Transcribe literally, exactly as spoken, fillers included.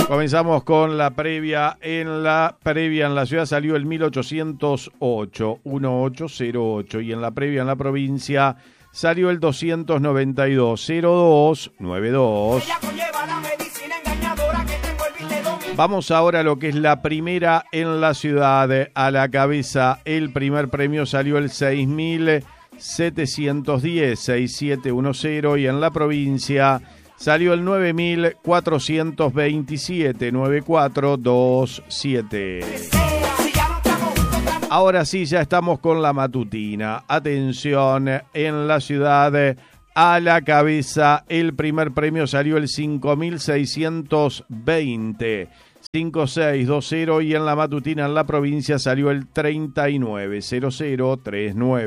Comenzamos con la previa. En la previa en la ciudad salió el mil ochocientos ocho, uno ocho cero ocho, y en la previa en la provincia salió el doscientos noventa y dos, cero dos nueve dos. Vamos ahora a lo que es la primera en la ciudad. A la cabeza, el primer premio salió el seis mil setecientos diez, seis siete uno cero, y en la provincia salió el nueve mil cuatrocientos veintisiete, nueve cuatro dos siete. Ahora sí, ya estamos con la matutina. Atención, en la ciudad, a la cabeza, el primer premio salió el cinco mil seiscientos veinte, cinco seis dos cero, y en la matutina en la provincia salió el treinta y nueve, cero cero tres nueve.